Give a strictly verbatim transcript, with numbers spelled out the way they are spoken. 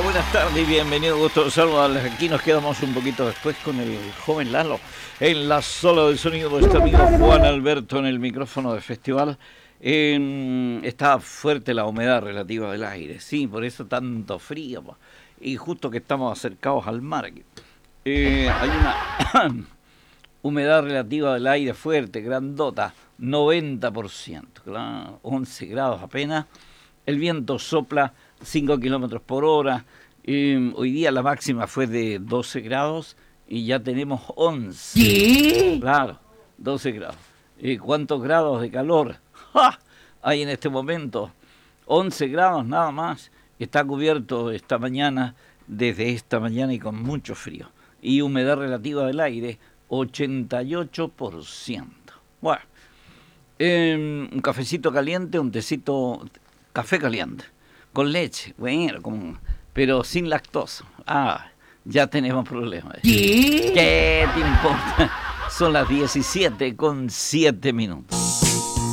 buenas tardes y bienvenido, gusto de saludarles. Aquí nos quedamos un poquito después con el joven Lalo en la sala de sonido de nuestro amigo Juan Alberto en el micrófono de festival. Eh, está fuerte la humedad relativa del aire, sí, por eso tanto frío, po. Y justo que estamos acercados al mar. Eh, hay una humedad relativa del aire fuerte, grandota, noventa por ciento, claro, once grados apenas. El viento sopla cinco kilómetros por hora. Eh, hoy día la máxima fue de doce grados y ya tenemos once. ¿Qué? Claro, doce grados. Eh, ¿Cuántos grados de calor ¡ja! Hay en este momento? once grados nada más. Está cubierto esta mañana, desde esta mañana y con mucho frío. Y humedad relativa del aire, ochenta y ocho por ciento. Bueno, eh, un cafecito caliente, un tecito, café caliente, con leche, bueno, con, pero sin lactosa. Ah, ya tenemos problemas. ¿Qué? ¿Qué te importa? Son las diecisiete con siete minutos.